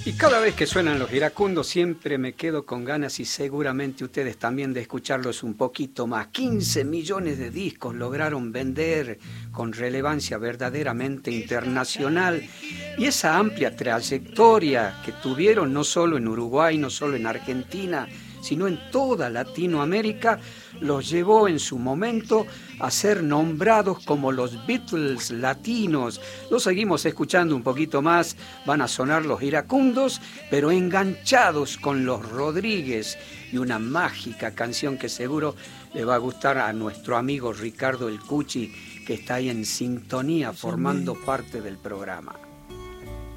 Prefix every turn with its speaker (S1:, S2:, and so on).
S1: Y cada vez que suenan los iracundos siempre me quedo con ganas, y seguramente ustedes también, de escucharlos un poquito más. 15 millones de discos lograron vender con relevancia verdaderamente internacional, y esa amplia trayectoria que tuvieron no solo en Uruguay, no solo en Argentina, sino en toda Latinoamérica, los llevó en su momento a ser nombrados como los Beatles latinos. Los seguimos escuchando un poquito más, van a sonar los iracundos, pero enganchados con los Rodríguez, y una mágica canción que seguro le va a gustar a nuestro amigo Ricardo El Cuchi, que está ahí en sintonía formando parte del programa.